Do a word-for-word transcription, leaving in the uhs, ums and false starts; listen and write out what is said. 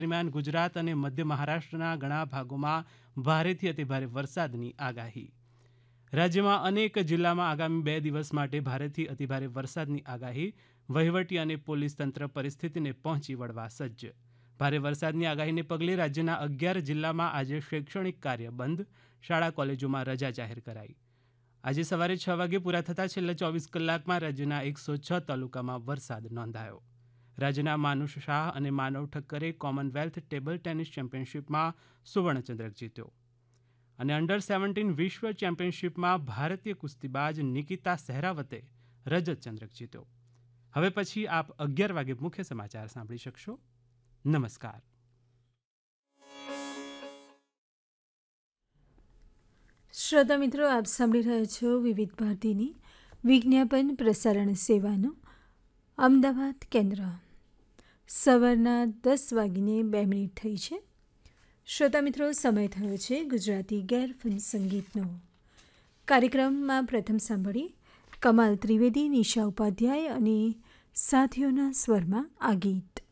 દરમિયાન ગુજરાત અને મધ્ય મહારાષ્ટ્રના ઘણા ભાગોમાં ભારેથી અતિભારે વરસાદની આગાહી. રાજ્યમાં અનેક જિલ્લામાં આગામી બે દિવસ માટે ભારેથી અતિભારે વરસાદની આગાહી. વહીવટી અને પોલીસ તંત્ર પરિસ્થિતિને પહોંચી વળવા સજ્જ. ભારે વરસાદની આગાહીને પગલે રાજ્યના અગિયાર જિલ્લામાં આજે શૈક્ષણિક કાર્ય બંધ. શાળા કોલેજોમાં રજા જાહેર કરાઈ. આજે સવારે છ વાગે પૂરા થતા છેલ્લા ચોવીસ કલાકમાં રાજ્યના એકસો છ તાલુકામાં વરસાદ નોંધાયો. રાજ્યના માનુષ શાહ અને માનવ ઠક્કરે કોમનવેલ્થ ટેબલ ટેનિસ ચેમ્પિયનશિપમાં સુવર્ણચંદ્રક જીત્યો. અને અંડર સેવન્ટીન વિશ્વ ચેમ્પિયનશિપમાં ભારતીય કુસ્તીબાજ નિકિતા સહેરાવતે રજત ચંદ્રક જીત્યો. હવે પછી આપ અગિયાર વાગે મુખ્ય સમાચાર સાંભળી શકશો. નમસ્કાર. શ્રોતા મિત્રો, આપ સાંભળી રહ્યા છો વિવિધ ભારતીની વિજ્ઞાપન પ્રસારણ સેવાનું અમદાવાદ કેન્દ્ર. સવારના દસ વાગીને બે મિનિટ થઈ છે. શ્રોતા મિત્રો, સમય થયો છે ગુજરાતી ગેરફિલ્મ સંગીતનો. કાર્યક્રમમાં પ્રથમ સાંભળી કમાલ ત્રિવેદી, નિશા ઉપાધ્યાય અને સાથીઓના સ્વરમાં આ ગીત.